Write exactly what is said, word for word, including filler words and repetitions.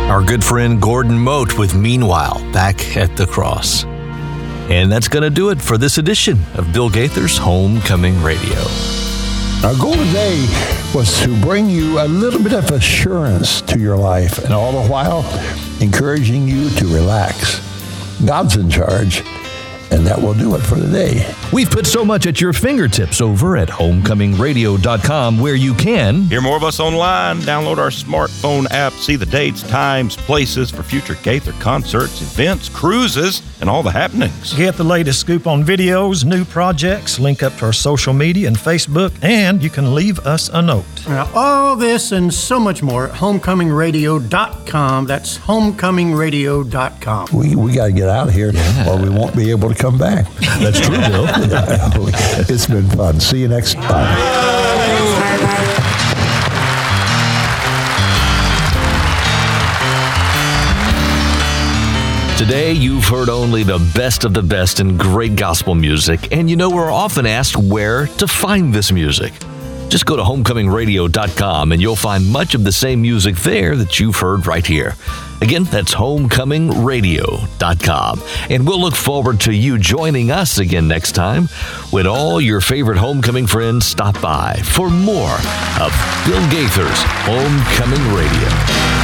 Our good friend Gordon Mote with Meanwhile, back at the cross. And that's going to do it for this edition of Bill Gaither's Homecoming Radio. Our goal today was to bring you a little bit of assurance to your life, and all the while encouraging you to relax. God's in charge, and that will do it for today. We've put so much at your fingertips over at homecoming radio dot com, where you can hear more of us online, download our smartphone app, see the dates, times, places for future Gaither concerts, events, cruises, and all the happenings. Get the latest scoop on videos, new projects, link up to our social media and Facebook, and you can leave us a note. Now, all this and so much more at homecoming radio dot com. That's homecoming radio dot com. We we got to get out of here, yeah. or we won't be able to come back. That's true, Bill. It's been fun. See you next time. Today, you've heard only the best of the best in great gospel music, and you know we're often asked where to find this music. Just go to homecoming radio dot com and you'll find much of the same music there that you've heard right here. Again, that's homecoming radio dot com. And we'll look forward to you joining us again next time when all your favorite homecoming friends stop by for more of Bill Gaither's Homecoming Radio.